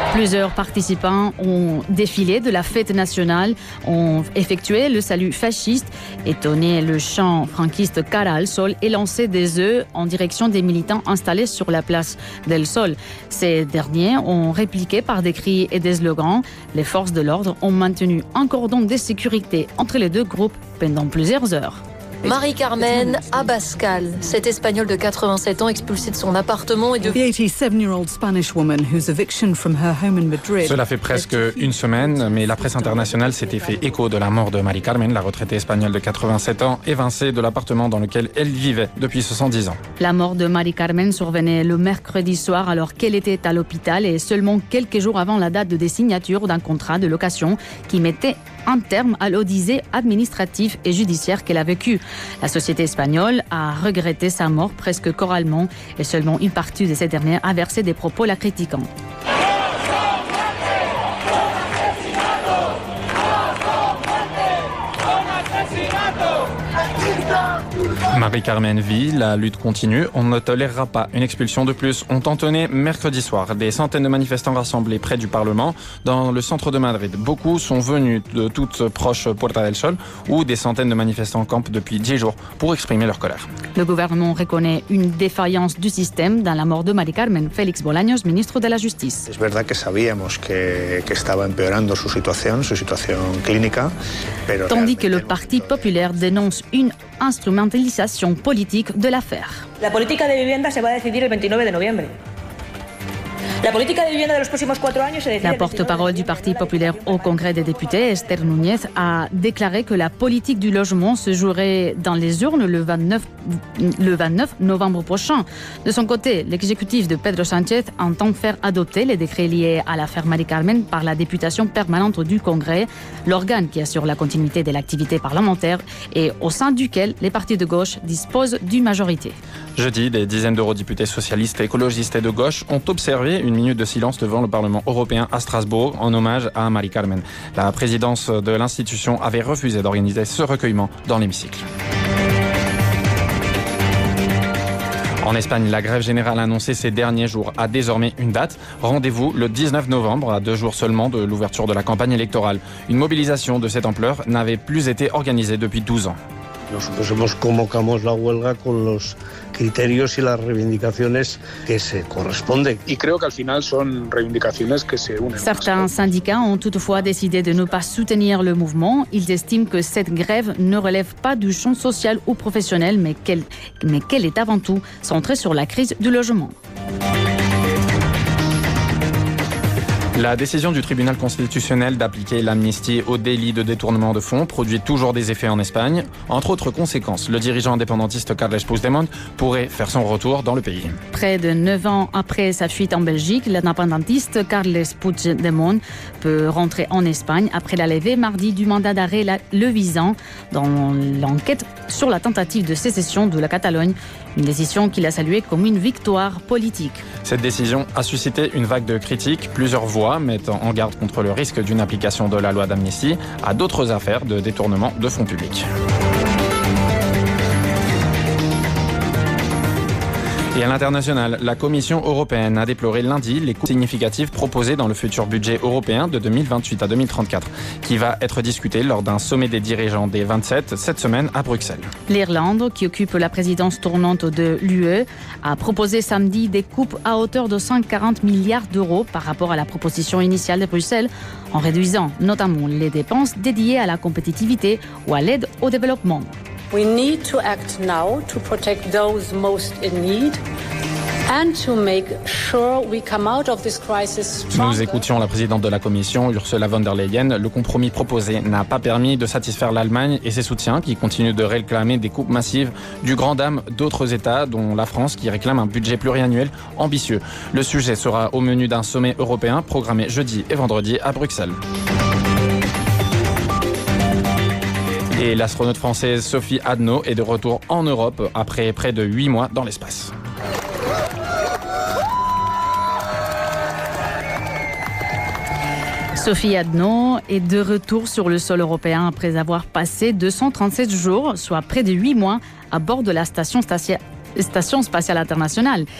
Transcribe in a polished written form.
Plusieurs participants ont défilé de la fête nationale, ont effectué le salut fasciste, étonné le chant franquiste Cara al Sol et lancé des œufs en direction des militants installés sur la place del Sol. Ces derniers ont répliqué par des cris et des slogans. Les forces de l'ordre ont maintenu un cordon de sécurité entre les deux groupes pendant plusieurs heures. Marie-Carmen Abascal, cette Espagnole de 87 ans expulsée de son appartement et de... Cela fait presque une semaine, mais la presse internationale s'était fait écho de la mort de Marie-Carmen, la retraitée espagnole de 87 ans, évincée de l'appartement dans lequel elle vivait depuis 70 ans. La mort de Marie-Carmen survenait le mercredi soir alors qu'elle était à l'hôpital et seulement quelques jours avant la date de signature d'un contrat de location qui mettait un terme à l'odyssée administrative et judiciaire qu'elle a vécue. La société espagnole a regretté sa mort presque choralement et seulement une partie de ces derniers a versé des propos la critiquant. Marie-Carmen vit, la lutte continue, on ne tolérera pas une expulsion de plus. Ont entonné mercredi soir des centaines de manifestants rassemblés près du Parlement dans le centre de Madrid. Beaucoup sont venus de toute proche Puerta del Sol où des centaines de manifestants campent depuis 10 jours pour exprimer leur colère. Le gouvernement reconnaît une défaillance du système dans la mort de Marie-Carmen. Félix Bolaños, ministre de la Justice. Es verdad que sabíamos que estaba empeorando su situación clínica, pero tandis que le Parti populaire dénonce une instrumentalisation politique de l'affaire. La política de vivienda se va a decidir el 29 de noviembre. La política de vivienda de los próximos 4 años se decide. La porte-parole du Parti populaire au Congrès des députés, Esther Núñez, a déclaré que la politique du logement se jouerait dans les urnes le 29 novembre prochain. De son côté, l'exécutif de Pedro Sánchez entend faire adopter les décrets liés à l'affaire Marie-Carmen par la députation permanente du Congrès, l'organe qui assure la continuité de l'activité parlementaire et au sein duquel les partis de gauche disposent d'une majorité. Jeudi, des dizaines d'eurodéputés socialistes, écologistes et de gauche ont observé une minute de silence devant le Parlement européen à Strasbourg en hommage à Marie-Carmen. La présidence de l'institution avait refusé d'organiser ce recueillement dans l'hémicycle. En Espagne, la grève générale annoncée ces derniers jours a désormais une date. Rendez-vous le 19 novembre, à 2 jours seulement de l'ouverture de la campagne électorale. Une mobilisation de cette ampleur n'avait plus été organisée depuis 12 ans. Nosotros convocamos la huelga con los criterios y las reivindicaciones que se corresponden. Y creo que al final son reivindicaciones que se unen. Certains syndicats ont toutefois décidé de ne pas soutenir le mouvement. Ils estiment que cette grève ne relève pas du champ social ou professionnel, mais qu'elle est avant tout centrée sur la crise du logement. La décision du tribunal constitutionnel d'appliquer l'amnistie au délit de détournement de fonds produit toujours des effets en Espagne. Entre autres conséquences, le dirigeant indépendantiste Carles Puigdemont pourrait faire son retour dans le pays. Près de 9 ans après sa fuite en Belgique, l'indépendantiste Carles Puigdemont peut rentrer en Espagne après la levée mardi du mandat d'arrêt le visant dans l'enquête sur la tentative de sécession de la Catalogne. Une décision qu'il a saluée comme une victoire politique. Cette décision a suscité une vague de critiques. Plusieurs voix mettent en garde contre le risque d'une application de la loi d'amnistie à d'autres affaires de détournement de fonds publics. Et à l'international, la Commission européenne a déploré lundi les coupes significatives proposées dans le futur budget européen de 2028 à 2034, qui va être discuté lors d'un sommet des dirigeants des 27 cette semaine à Bruxelles. L'Irlande, qui occupe la présidence tournante de l'UE, a proposé samedi des coupes à hauteur de 140 milliards d'euros par rapport à la proposition initiale de Bruxelles, en réduisant notamment les dépenses dédiées à la compétitivité ou à l'aide au développement. We need to act now to protect those most in need and to make sure we come out of this crisis stronger. Nous écoutions la présidente de la Commission, Ursula von der Leyen. Le compromis proposé n'a pas permis de satisfaire l'Allemagne et ses soutiens qui continuent de réclamer des coupes massives du grand dam d'autres États, dont la France qui réclame un budget pluriannuel ambitieux. Le sujet sera au menu d'un sommet européen programmé jeudi et vendredi à Bruxelles. Et l'astronaute française Sophie Adno est de retour en Europe après près de 8 mois dans l'espace. Sophie Adno est de retour sur le sol européen après avoir passé 237 jours, soit près de 8 mois, à bord de la Station spatiale internationale.